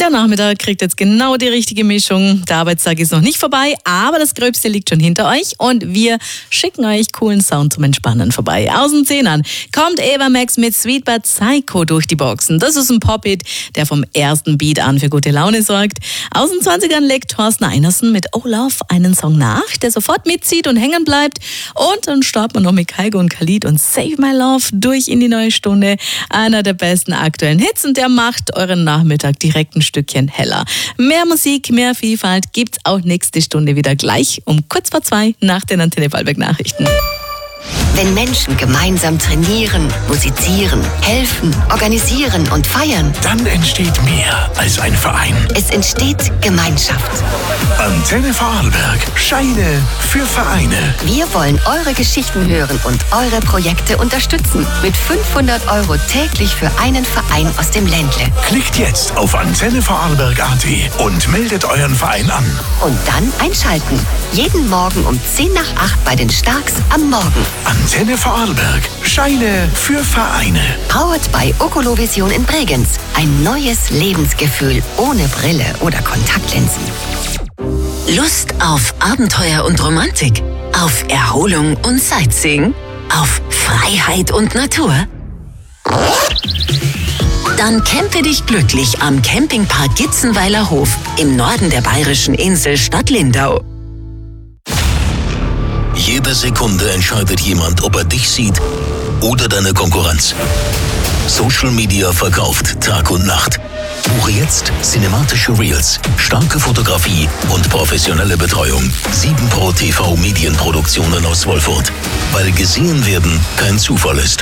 Der Nachmittag kriegt jetzt genau die richtige Mischung. Der Arbeitstag ist noch nicht vorbei, aber das Gröbste liegt schon hinter euch und wir schicken euch coolen Sound zum Entspannen vorbei. Aus den Zehnern kommt Ava Max mit Sweet But Psycho durch die Boxen. Das ist ein Pop-Hit, der vom ersten Beat an für gute Laune sorgt. Aus den 20ern legt Thorsten Einersen mit Oh Love einen Song nach, der sofort mitzieht und hängen bleibt. Und dann starten wir noch mit Kygo und Khalid und Save My Love durch in die neue Stunde. Einer der besten aktuellen Hits und der macht euren Nachmittag direkt ein Stückchen heller. Mehr Musik, mehr Vielfalt gibt's auch nächste Stunde wieder gleich um kurz vor 2 nach den Antenne Ballberg Nachrichten. Wenn Menschen gemeinsam trainieren, musizieren, helfen, organisieren und feiern, dann entsteht mehr als ein Verein. Es entsteht Gemeinschaft. Antenne Vorarlberg. Scheine für Vereine. Wir wollen eure Geschichten hören und eure Projekte unterstützen. Mit 500 € täglich für einen Verein aus dem Ländle. Klickt jetzt auf antennevorarlberg.at und meldet euren Verein an. Und dann einschalten. Jeden Morgen um 10 nach 8 bei den Starks am Morgen. Antenne Vorarlberg. Scheine für Vereine. Powered by Okolovision in Bregenz. Ein neues Lebensgefühl ohne Brille oder Kontaktlinsen. Lust auf Abenteuer und Romantik? Auf Erholung und Sightseeing? Auf Freiheit und Natur? Dann campe dich glücklich am Campingpark Gitzenweiler Hof im Norden der bayerischen Insel Stadt Lindau. Jede Sekunde entscheidet jemand, ob er dich sieht oder deine Konkurrenz. Social Media verkauft Tag und Nacht. Buche jetzt cinematische Reels, starke Fotografie und professionelle Betreuung. 7 Pro TV Medienproduktionen aus Wolfurt. Weil gesehen werden kein Zufall ist.